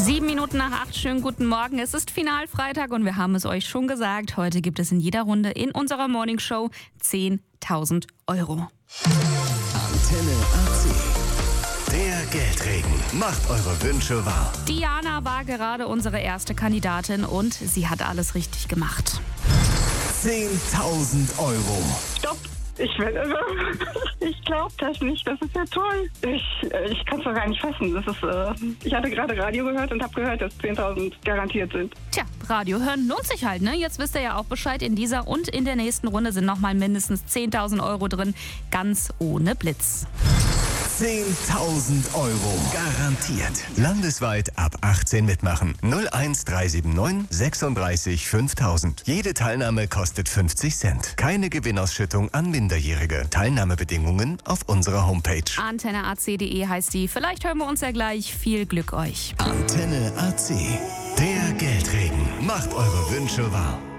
7 Minuten nach 8, schönen guten Morgen. Es ist Finalfreitag und wir haben es euch schon gesagt. Heute gibt es in jeder Runde in unserer Morningshow 10.000 Euro. Antenne AC. Der Geldregen. Macht eure Wünsche wahr. Diana war gerade unsere erste Kandidatin und sie hat alles richtig gemacht. 10.000 Euro. Stopp! Ich werde irre. Ich glaube das nicht. Das ist ja toll. Ich kann es doch gar nicht fassen. Ich hatte gerade Radio gehört und habe gehört, dass 10.000 garantiert sind. Tja, Radio hören lohnt sich halt, ne? Jetzt wisst ihr ja auch Bescheid. In dieser und in der nächsten Runde sind nochmal mindestens 10.000 Euro drin. Ganz ohne Blitz. 10.000 Euro. Garantiert. Landesweit ab 18 mitmachen. 01379 36 5000. Jede Teilnahme kostet 50 Cent. Keine Gewinnausschüttung an Minderjährige. Teilnahmebedingungen auf unserer Homepage. AntenneAC.de heißt die. Vielleicht hören wir uns ja gleich. Viel Glück euch. Antenne AC. Der Geldregen. Macht eure Wünsche wahr.